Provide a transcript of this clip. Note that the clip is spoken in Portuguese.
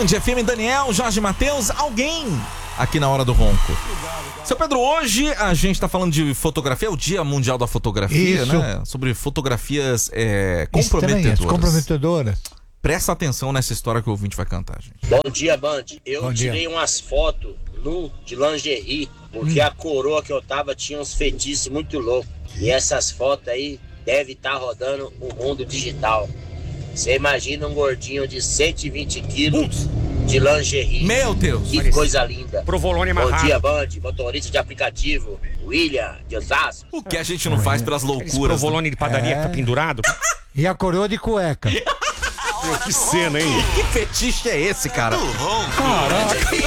Band, FM Daniel, Jorge Matheus, alguém aqui na Hora do Ronco. Seu Pedro, hoje a gente tá falando de fotografia, é o Dia Mundial da Fotografia, Isso. né? Sobre fotografias Estranhas, comprometedoras. comprometedoras. Presta atenção nessa história que o ouvinte vai cantar, gente. Bom dia, Band. Eu Bom dia. tirei umas fotos nu de lingerie, porque a coroa que eu tava tinha uns feitiços muito loucos. E essas fotos aí devem estar rodando o mundo digital. Você imagina um gordinho de 120 quilos de lingerie. Meu Deus! Que coisa linda. Provolone Bom amarrado. dia, Band. Motorista de aplicativo, William de Osasco. O que a gente não faz pelas Esse loucuras? provolone de padaria que tá pendurado. E a coroa de cueca. Que cena, hein? Que fetiche é esse, cara?